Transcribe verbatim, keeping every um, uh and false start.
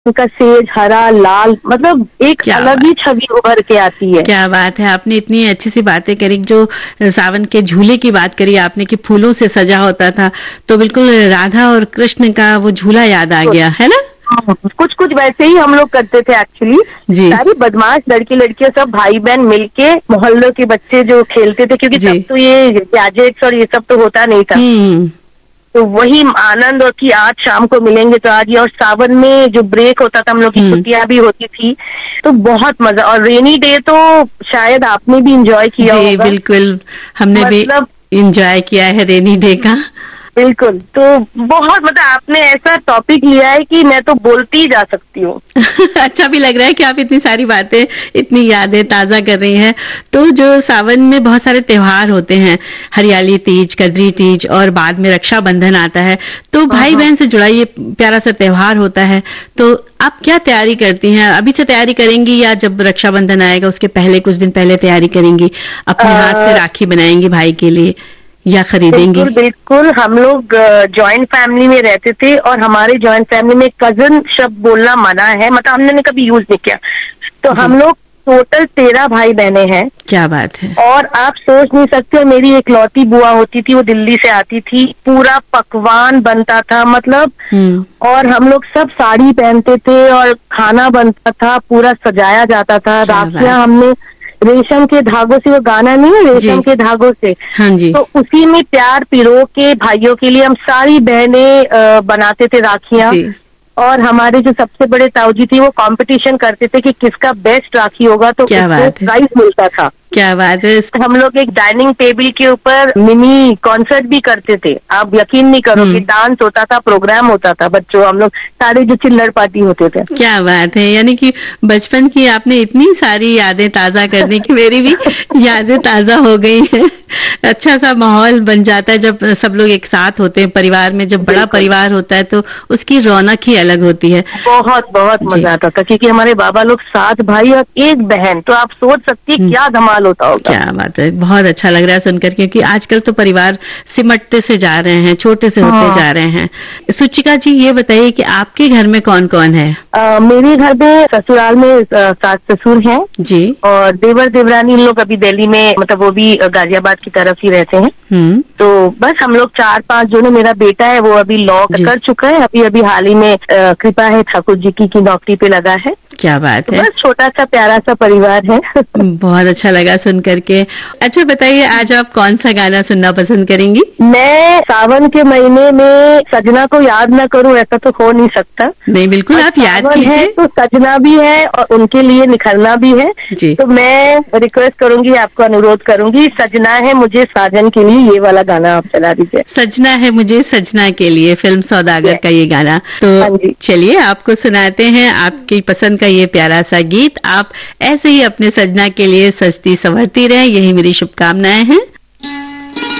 उनका सेज हरा लाल, मतलब एक अलग ही छवि उभर के आती है। क्या बात है, आपने इतनी अच्छी सी बातें करी। जो सावन के झूले की बात करी आपने कि फूलों से सजा होता था, तो बिल्कुल राधा और कृष्ण का वो झूला याद आ गया है ना। कुछ कुछ वैसे ही हम लोग करते थे एक्चुअली। सारी बदमाश लड़की लड़कियां सब भाई बहन मिलके, मोहल्लों के बच्चे जो खेलते थे, क्योंकि तब तो ये गैजेट्स और ये सब तो होता नहीं था, तो वही आनंद और कि आज शाम को मिलेंगे तो आज ये। और सावन में जो ब्रेक होता था, हम लोग की छुट्टियां भी होती थी, तो बहुत मजा। और रेनी डे तो शायद आपने भी इंजॉय किया होगा। बिल्कुल, हमने मतलब, भी इंजॉय किया है रेनी डे का। बिल्कुल, तो बहुत मतलब आपने ऐसा टॉपिक लिया है कि मैं तो बोलती ही जा सकती हूँ। अच्छा भी लग रहा है कि आप इतनी सारी बातें, इतनी यादें ताजा कर रही हैं। तो जो सावन में बहुत सारे त्योहार होते हैं, हरियाली तीज, कजरी तीज और बाद में रक्षाबंधन आता है, तो भाई बहन से जुड़ा ये प्यारा सा त्योहार होता है। तो आप क्या तैयारी करती हैं? अभी से तैयारी करेंगी या जब रक्षाबंधन आएगा उसके पहले कुछ दिन पहले तैयारी करेंगी? अपने हाथ से राखी बनाएंगी भाई के लिए या खरीदेंगे? बिल्कुल बिल्कुल, हम लोग जॉइंट फैमिली में रहते थे और हमारे जॉइंट फैमिली में कजन शब्द बोलना मना है, मतलब हमने कभी यूज नहीं किया। तो हम लोग टोटल तेरह भाई बहने हैं। क्या बात है। और आप सोच नहीं सकते, मेरी एक लौती बुआ होती थी, वो दिल्ली से आती थी, पूरा पकवान बनता था मतलब, और हम लोग सब साड़ी पहनते थे और खाना बनता था, पूरा सजाया जाता था। राखियां हमने रेशम के धागों से, वो गाना नहीं है रेशम के धागों से, हाँ जी, तो उसी में प्यार पिरो के भाइयों के लिए हम सारी बहनें बनाते थे राखियां। और हमारे जो सबसे बड़े ताऊजी थी वो कंपटीशन करते थे कि किसका बेस्ट राखी होगा, तो उसको प्राइज मिलता था। क्या बात है। हम लोग एक डाइनिंग टेबल के ऊपर मिनी कॉन्सर्ट भी करते थे। आप यकीन नहीं करोगे, डांस होता था, प्रोग्राम होता था, बच्चों हम लोग सारे जो चिल्लड़ पार्टी होते थे। क्या बात है, यानी कि बचपन की आपने इतनी सारी यादें ताजा करने की मेरी भी यादें ताजा हो गई है। अच्छा सा माहौल बन जाता है जब सब लोग एक साथ होते हैं परिवार में। जब बड़ा परिवार होता है तो उसकी रौनक ही अलग होती है। बहुत बहुत मजा आता था, क्योंकि हमारे बाबा लोग सात भाई और एक बहन, तो आप सोच सकती है क्या धमाल होता होगा। क्या बात है, बहुत अच्छा लग रहा है सुनकर, क्योंकि आजकल तो परिवार सिमटते से जा रहे हैं, छोटे से होते हाँ। जा रहे हैं। सुचिका जी, ये बताइए कि आपके घर में कौन कौन है? आ, मेरे घर में ससुराल में सास ससुर हैं जी, और देवर देवरानी लोग अभी दिल्ली में, मतलब वो भी गाजियाबाद की तरफ ही रहते हैं। तो बस हम लोग चार पांच जो है। मेरा बेटा है वो अभी लॉ कर चुका है, अभी अभी हाल ही में कृपा है ठाकुर जी की, की नौकरी पे लगा है। क्या बात तो है, बस छोटा सा प्यारा सा परिवार है। बहुत अच्छा लगा सुन करके। अच्छा बताइए, आज आप कौन सा गाना सुनना पसंद करेंगी? मैं सावन के महीने में सजना को याद ना करूं, ऐसा तो हो नहीं सकता। नहीं, बिल्कुल आप याद कीजिए। तो सजना भी है और उनके लिए निखरना भी है जी। तो मैं रिक्वेस्ट करूंगी, आपको अनुरोध करूंगी, सजना है मुझे साजन के लिए, ये वाला गाना आप चला दीजिए। सजना है मुझे सजना के लिए, फिल्म सौदागर का ये गाना। तो चलिए आपको सुनाते हैं आपकी पसंद का ये प्यारा सा गीत। आप ऐसे ही अपने सजना के लिए सजती संवरती रहें, यही मेरी शुभकामनाएं हैं।